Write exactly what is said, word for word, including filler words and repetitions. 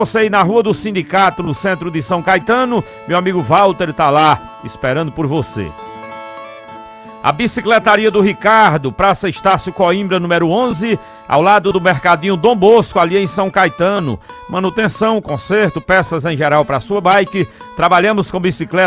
Você aí na Rua do Sindicato, no centro de São Caetano, meu amigo Walter está lá, esperando por você. A Bicicletaria do Ricardo, Praça Estácio Coimbra, número onze, ao lado do Mercadinho Dom Bosco, ali em São Caetano. Manutenção, conserto, peças em geral para sua bike. Trabalhamos com bicicleta